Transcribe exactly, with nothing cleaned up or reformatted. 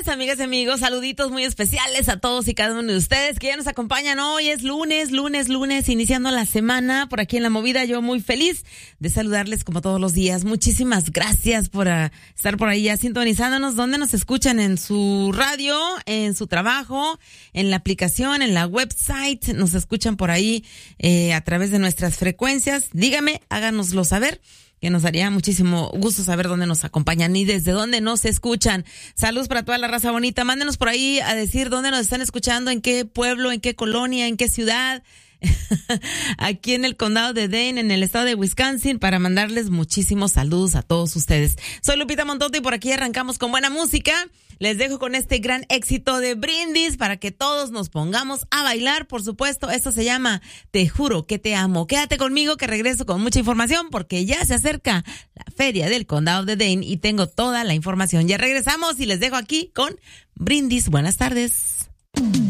tardes, amigas y amigos. Saluditos muy especiales a todos y cada uno de ustedes que ya nos acompañan hoy. Es lunes, lunes, lunes, iniciando la semana por aquí en La Movida. Yo muy feliz de saludarles como todos los días. Muchísimas gracias por uh, estar por ahí ya sintonizándonos. ¿Dónde nos escuchan? En su radio, en su trabajo, en la aplicación, en la website. Nos escuchan por ahí eh, a través de nuestras frecuencias. Dígame, háganoslo saber, que nos daría muchísimo gusto saber dónde nos acompañan y desde dónde nos escuchan. Saludos para toda la raza bonita. Mándenos por ahí a decir dónde nos están escuchando, en qué pueblo, en qué colonia, en qué ciudad. Aquí en el condado de Dane, en el estado de Wisconsin, para mandarles muchísimos saludos a todos ustedes. Soy Lupita Montoto y por aquí arrancamos con buena música. Les dejo con este gran éxito de Brindis para que todos nos pongamos a bailar, por supuesto. Esto se llama Te Juro Que Te Amo. Quédate conmigo que regreso con mucha información porque ya se acerca la feria del condado de Dane y tengo toda la información. Ya regresamos y les dejo aquí con Brindis. Buenas tardes.